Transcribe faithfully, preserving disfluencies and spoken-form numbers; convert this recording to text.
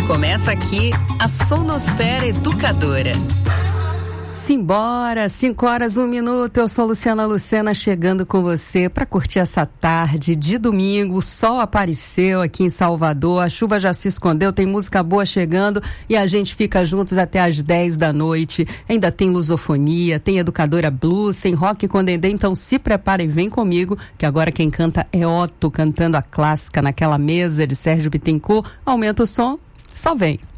Começa aqui a Sonosfera Educadora. Simbora, cinco horas, um minuto. Eu sou Luciana Lucena chegando com você para curtir essa tarde de domingo. O sol apareceu aqui em Salvador, a chuva já se escondeu, tem música boa chegando e a gente fica juntos até às dez da noite. Ainda tem lusofonia, tem educadora blues, tem rock com Dendê, então se prepara e vem comigo, que agora quem canta é Otto, cantando a clássica naquela mesa de Sérgio Bittencourt. Aumenta o som, só vem.